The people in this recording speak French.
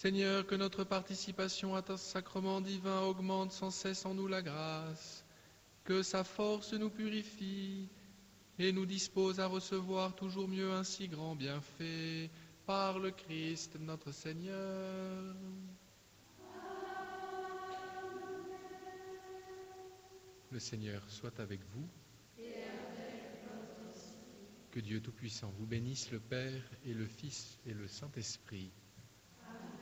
Seigneur, que notre participation à ton sacrement divin augmente sans cesse en nous la grâce, que sa force nous purifie et nous dispose à recevoir toujours mieux un si grand bienfait par le Christ notre Seigneur. Le Seigneur soit avec vous. Que Dieu Tout-Puissant vous bénisse, le Père et le Fils et le Saint-Esprit.